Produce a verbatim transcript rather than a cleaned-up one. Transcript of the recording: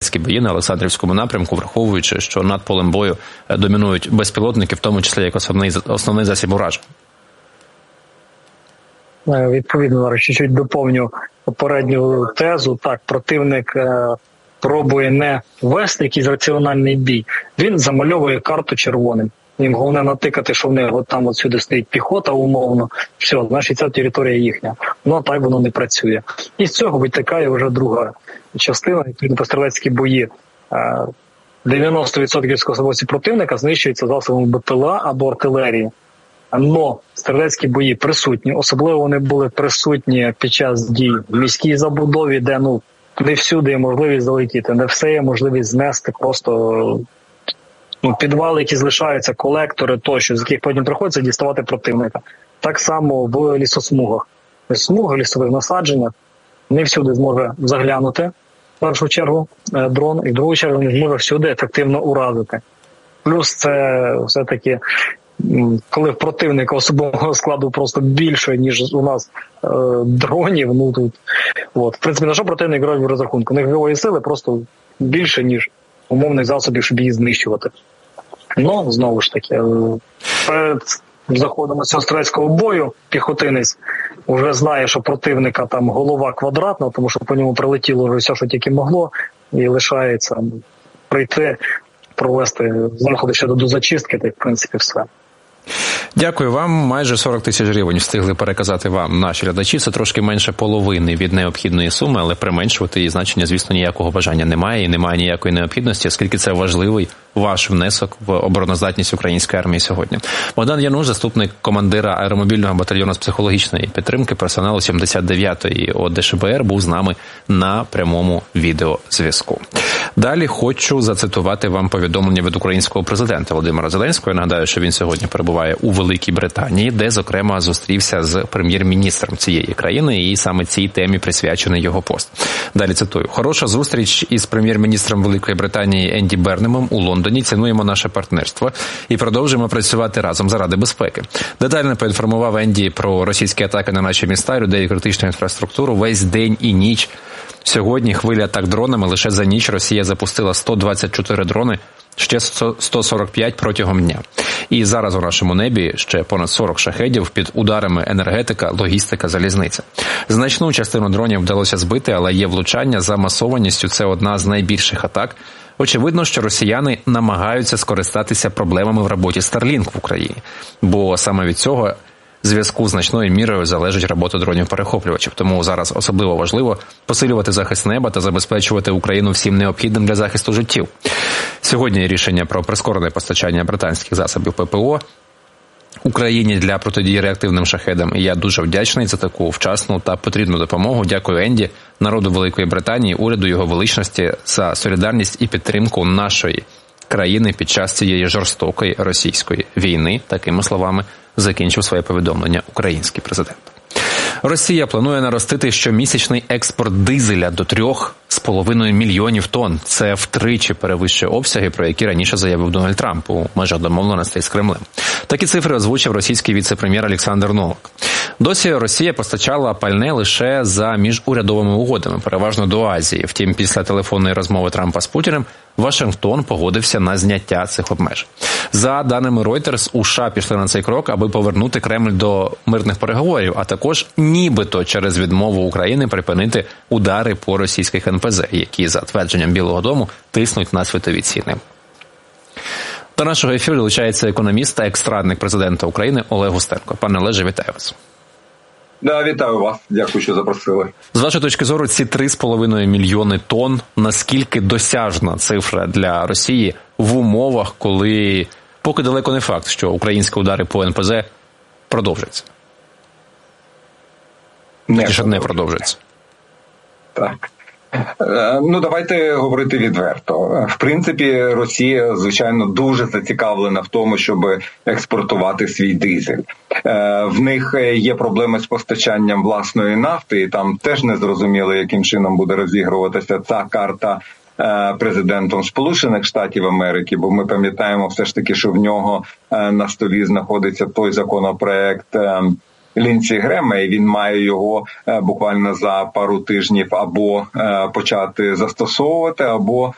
стрілецькі бої на Олександрівському напрямку, враховуючи, що над полем бою домінують безпілотники, в тому числі як основний, основний засіб ураження? Відповідно, чуть-чуть доповню попередню тезу. Так, противник пробує не вести якийсь раціональний бій, він замальовує карту червоним. Їм головне натикати, що в них от там от сюди стоїть піхота умовно, все, значить ця територія їхня. Ну, так воно не працює. І з цього витікає вже друга частина, відповідно, по стрілецькі бої. дев'яносто відсотків військовослужбовців противника знищуються засобами БПЛА або артилерії. Но стрілецькі бої присутні, особливо вони були присутні під час дій в міській забудові, де ну не всюди є можливість залетіти, не все є можливість знести просто ну, підвали, які залишаються, колектори тощо, з яких потім приходиться діставати противника. Так само в лісосмугах. Смуги, лісових насадженнях не всюди зможе заглянути, в першу чергу, дрон, і в другу чергу не зможе всюди ефективно уразити. Плюс це все-таки, коли в противника особового складу просто більше, ніж у нас е, дронів, ну тут, от. В принципі, на що противник робить в розрахунку? У них живої сили просто більше, ніж умовних засобів, щоб її знищувати. Ну, знову ж таки, перед заходом цього стрілецького бою піхотинець вже знає, що противника там голова квадратна, тому що по ньому прилетіло вже все, що тільки могло, і лишається прийти, провести заходи щодо до зачистки, та й в принципі все. Дякую вам. Майже сорок тисяч гривень встигли переказати вам наші глядачі. Це трошки менше половини від необхідної суми, але применшувати її значення, звісно, ніякого бажання немає і немає ніякої необхідності, оскільки це важливий ваш внесок в обороноздатність української армії сьогодні. Богдан Януш, заступник командира аеромобільного батальйону з психологічної підтримки персоналу сімдесят дев'ятої О Д Ш Б Р, був з нами на прямому відеозв'язку. Далі хочу зацитувати вам повідомлення від українського президента Володимира Зеленського. Я нагадаю, що він сьогодні перебуває у Великій Британії, де, зокрема, зустрівся з прем'єр-міністром цієї країни, і саме цій темі присвячений його пост. Далі цитую. «Хороша зустріч із прем'єр-міністром Великої Британії Енді Бернемом у Лондоні. Цінуємо наше партнерство і продовжуємо працювати разом заради безпеки». Детально поінформував Енді про російські атаки на наші міста, людей і критичну інфраструктуру весь день і ніч. Сьогодні хвиля атак дронами. Лише за ніч Росія запустила сто двадцять чотири дрони, ще сто сорок п'ять протягом дня. І зараз у нашому небі ще понад сорок шахедів під ударами енергетика, логістика, залізниця. Значну частину дронів вдалося збити, але є влучання. За масованістю це одна з найбільших атак. Очевидно, що росіяни намагаються скористатися проблемами в роботі Starlink в Україні. Бо саме від цього зв'язку значною мірою залежить робота дронів-перехоплювачів. Тому зараз особливо важливо посилювати захист неба та забезпечувати Україну всім необхідним для захисту життів. Сьогодні рішення про прискорене постачання британських засобів П П О Україні для протидії реактивним шахедам. І я дуже вдячний за таку вчасну та потрібну допомогу. Дякую Енді, народу Великої Британії, уряду його величності за солідарність і підтримку нашої країни під час цієї жорстокої російської війни. Такими словами закінчив своє повідомлення український президент. Росія планує наростити щомісячний експорт дизеля до трьох з половиною мільйонів тонн. Це втричі перевищує обсяги, про які раніше заявив Дональд Трамп у межах домовленостей з Кремлем. Такі цифри озвучив російський віце-прем'єр Олександр Новак. Досі Росія постачала пальне лише за міжурядовими угодами, переважно до Азії. Втім, після телефонної розмови Трампа з Путіним Вашингтон погодився на зняття цих обмежень. За даними Reuters, у США пішли на цей крок, аби повернути Кремль до мирних переговорів, а також нібито через відмову України припинити удари по російських ен пе зе, які, за твердженням Білого дому, тиснуть на світові ціни. До нашого ефіру долучається економіст та екс-радник президента України Олег Устенко. Пане Олеже, вітаю вас. Да, вітаю вас. Дякую, що запросили. З вашої точки зору, ці три з половиною мільйони тонн, наскільки досяжна цифра для Росії в умовах, коли поки далеко не факт, що українські удари по ен пе зе продовжаться? Не, Чи не продовжаться? Так. Ну, давайте говорити відверто. В принципі, Росія, звичайно, дуже зацікавлена в тому, щоб експортувати свій дизель. В них є проблеми з постачанням власної нафти, і там теж не зрозуміло, яким чином буде розігруватися ця карта президентом Сполучених Штатів Америки, бо ми пам'ятаємо все ж таки, що в нього на столі знаходиться той законопроект Лінсі Грема, і він має його буквально за пару тижнів або почати застосовувати, або